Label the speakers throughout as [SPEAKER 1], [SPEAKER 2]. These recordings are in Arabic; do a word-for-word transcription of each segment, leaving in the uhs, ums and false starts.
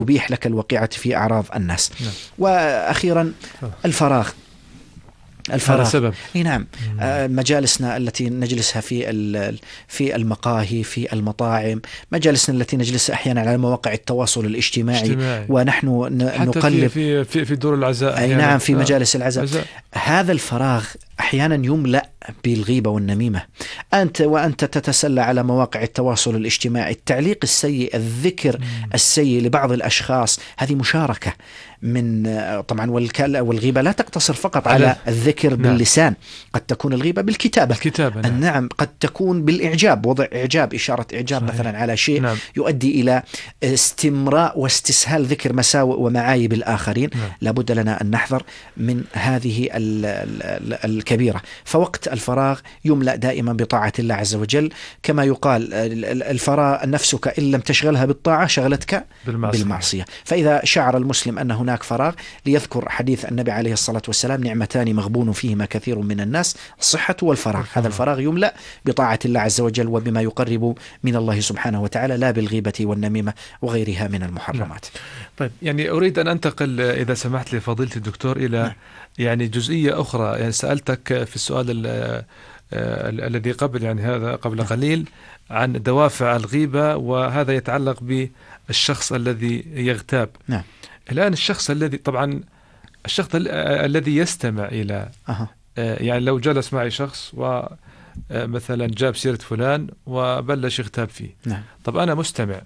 [SPEAKER 1] يبيح لك الوقيعة في أعراض الناس. نعم. وأخيرا الفراغ. الفراغ
[SPEAKER 2] سبب.
[SPEAKER 1] اي نعم. آه مجالسنا التي نجلسها في في المقاهي، في المطاعم، مجالسنا التي نجلسها احيانا على مواقع التواصل الاجتماعي، اجتماعي. ونحن نقلب
[SPEAKER 2] في في في دور العزاء.
[SPEAKER 1] اي نعم، في مجالس العزاء. عزاء. هذا الفراغ احيانا يملأ بالغيبة والنميمة. أنت وأنت تتسلى على مواقع التواصل الاجتماعي، التعليق السيء، الذكر مم. السيء لبعض الأشخاص، هذه مشاركة من طبعا. والغيبة لا تقتصر فقط على, على الذكر نعم. باللسان، قد تكون الغيبة بالكتابة.
[SPEAKER 2] الكتابة نعم.
[SPEAKER 1] نعم، قد تكون بالإعجاب، وضع إعجاب، إشارة إعجاب صحيح. مثلا على شيء نعم. يؤدي إلى استمراء واستسهال ذكر مساوئ ومعايب الآخرين. نعم. لابد لنا أن نحذر من هذه الكبيرة. فوقت الفراغ يملأ دائما بطاعة الله عز وجل، كما يقال الفراغ نفسك إن لم تشغلها بالطاعة شغلتك بالمعصية. بالمعصية. فإذا شعر المسلم أن هناك فراغ، ليذكر حديث النبي عليه الصلاة والسلام: نعمتان مغبون فيهما كثير من الناس، الصحة والفراغ. هذا الفراغ يملأ بطاعة الله عز وجل وبما يقرب من الله سبحانه وتعالى، لا بالغيبة والنميمة وغيرها من المحرمات.
[SPEAKER 2] طيب، يعني أريد أن أنتقل إذا سمحت لفضيلة الدكتور إلى نعم. يعني جزئية أخرى. يعني سألتك في السؤال الذي قبل يعني هذا قبل نعم. قليل عن دوافع الغيبة، وهذا يتعلق بالشخص الذي يغتاب. نعم. الآن الشخص الذي طبعا الشخص الذي يستمع إلى أه. يعني لو جلس معي شخص ومثلا جاب سيرة فلان وبلش يغتاب فيه. نعم. طب أنا مستمع.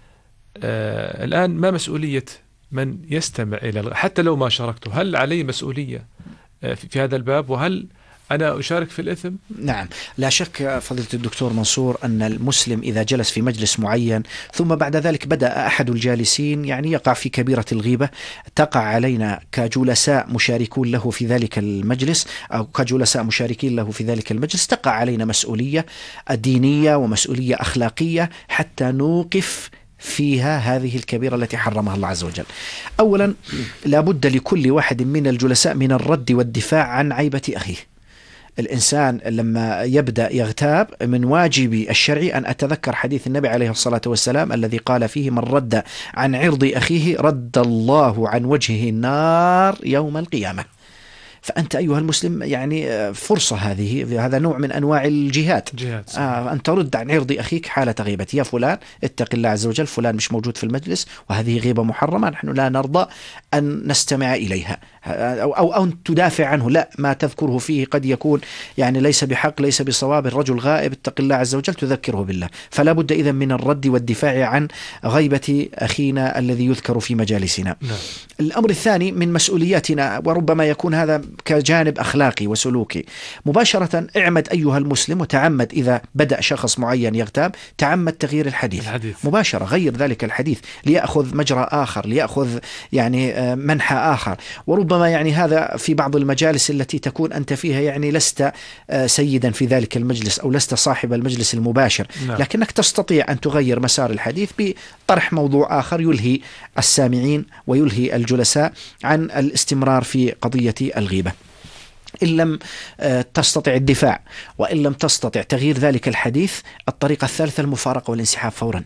[SPEAKER 2] الآن ما مسؤولية من يستمع إلى، حتى لو ما شاركته، هل علي مسؤولية في هذا الباب، وهل أنا أشارك في الإثم؟
[SPEAKER 1] نعم، لا شك فضيلة الدكتور منصور أن المسلم إذا جلس في مجلس معين ثم بعد ذلك بدأ أحد الجالسين يعني يقع في كبيرة الغيبة، تقع علينا كجلساء مشاركون له في ذلك المجلس أو كجلساء مشاركين له في ذلك المجلس، تقع علينا مسؤولية دينية ومسؤولية أخلاقية حتى نوقف فيها هذه الكبيرة التي حرمها الله عز وجل. أولا، لابد لكل واحد من الجلساء من الرد والدفاع عن عيبة أخيه. الإنسان لما يبدأ يغتاب من واجبي الشرعي أن أتذكر حديث النبي عليه الصلاة والسلام الذي قال فيه: من رد عن عرض أخيه رد الله عن وجهه النار يوم القيامة. فأنت أيها المسلم يعني فرصة، هذه هذا نوع من أنواع الجهاد. آه أن ترد عن عرض أخيك حالة غيبة. يا فلان اتق الله عز وجل، فلان مش موجود في المجلس وهذه غيبة محرمة، نحن لا نرضى أن نستمع إليها أو, أو, أو أن تدافع عنه. لا، ما تذكره فيه قد يكون يعني ليس بحق، ليس بصواب، الرجل غائب، اتق الله عز وجل، تذكره بالله. فلا بد إذن من الرد والدفاع عن غيبة أخينا الذي يذكر في مجالسنا. نعم. الأمر الثاني من مسؤولياتنا، وربما يكون هذا كجانب أخلاقي وسلوكي، مباشرة اعمد أيها المسلم وتعمد إذا بدأ شخص معين يغتاب، تعمد تغيير الحديث, الحديث. مباشرة غير ذلك الحديث ليأخذ مجرى آخر، ليأخذ يعني منحى آخر. وربما يعني هذا في بعض المجالس التي تكون أنت فيها يعني لست سيدا في ذلك المجلس أو لست صاحب المجلس المباشر. نعم. لكنك تستطيع أن تغير مسار الحديث بطرح موضوع آخر يلهي السامعين ويلهي الجلساء عن الاستمرار في قضية الغيبة. إن لم تستطع الدفاع وإن لم تستطع تغيير ذلك الحديث، الطريقة الثالثة المفارقة والانسحاب فورا،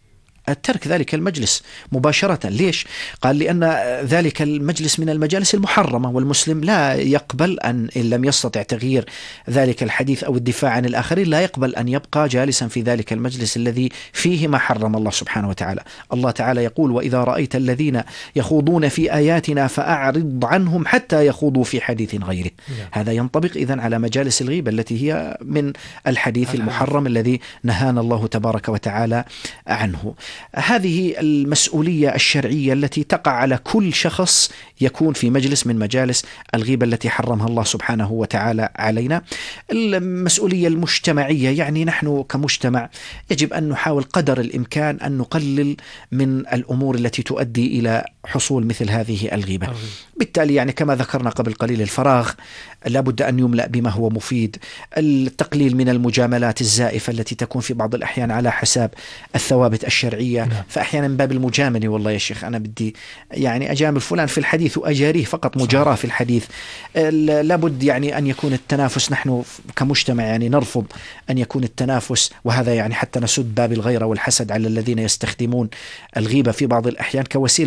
[SPEAKER 1] ترك ذلك المجلس مباشرة. ليش؟ قال لأن ذلك المجلس من المجالس المحرمة، والمسلم لا يقبل أن إن لم يستطع تغيير ذلك الحديث أو الدفاع عن الآخرين، لا يقبل أن يبقى جالسا في ذلك المجلس الذي فيه ما حرم الله سبحانه وتعالى. الله تعالى يقول: وإذا رأيت الذين يخوضون في آياتنا فأعرض عنهم حتى يخوضوا في حديث غيره. هذا ينطبق إذن على مجالس الغيبة التي هي من الحديث المحرم الذي نهانا الله تبارك وتعالى عنه. هذه المسؤولية الشرعية التي تقع على كل شخص يكون في مجلس من مجالس الغيبة التي حرمها الله سبحانه وتعالى علينا. المسؤولية المجتمعية، يعني نحن كمجتمع يجب أن نحاول قدر الإمكان أن نقلل من الأمور التي تؤدي إلى حصول مثل هذه الغيبة. بالتالي يعني كما ذكرنا قبل قليل، الفراغ لابد أن يملأ بما هو مفيد، التقليل من المجاملات الزائفة التي تكون في بعض الأحيان على حساب الثوابت الشرعية. نعم. فأحيانا من باب المجاملة، والله يا شيخ أنا بدي يعني أجامل فلان في الحديث وأجاريه فقط مجاراة في الحديث. لابد يعني أن يكون التنافس، نحن كمجتمع يعني نرفض أن يكون التنافس، وهذا يعني حتى نسد باب الغيرة والحسد على الذين يستخدمون الغيبة في بعض الأحيان كوسيلة